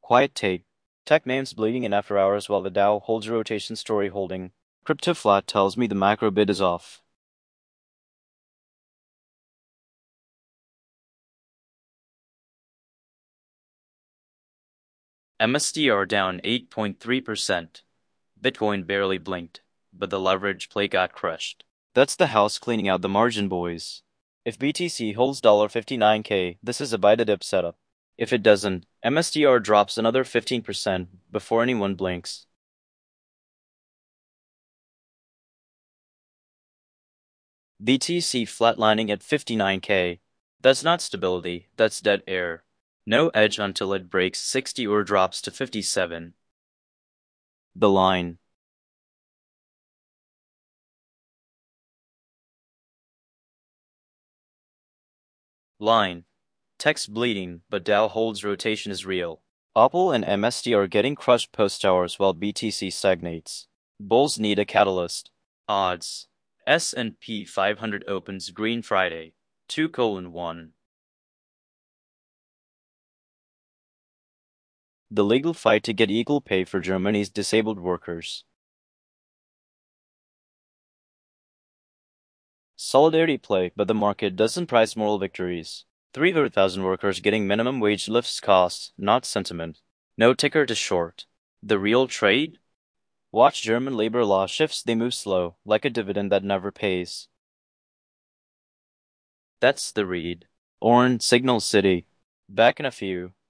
Quiet take. Tech names bleeding in after hours while the Dow holds a rotation story holding. Crypto flat tells me the macro bid is off. MSTR down 8.3%. Bitcoin barely blinked, but the leverage play got crushed. That's the house cleaning out the margin, boys. If BTC holds $59K, this is a buy the dip setup. If it doesn't, MSTR drops another 15% before anyone blinks. BTC flatlining at 59K. That's not stability, that's dead air. No edge until it breaks 60 or drops to 57. The line. Line. Tech's bleeding, but Dow holds rotation is real. Opal and MST are getting crushed post-hours while BTC stagnates. Bulls need a catalyst. Odds. S&P 500 opens green Friday. 2:1. The legal fight to get equal pay for Germany's disabled workers. Solidarity play, but the market doesn't price moral victories. 300,000 workers getting minimum wage lifts costs, not sentiment. No ticker to short. The real trade? Watch German labor law shifts, they move slow, like a dividend that never pays. That's the read. Signal City. Back in a few.